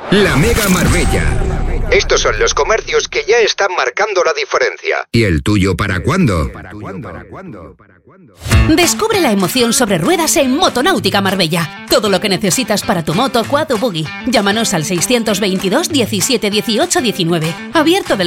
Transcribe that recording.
La Mega Marbella. Estos son los comercios que ya están marcando la diferencia. ¿Y el tuyo para cuándo? Descubre la emoción sobre ruedas en Motonáutica Marbella. Todo lo que necesitas para tu moto, quad o buggy. Llámanos al 622 17 18 19. Abierto de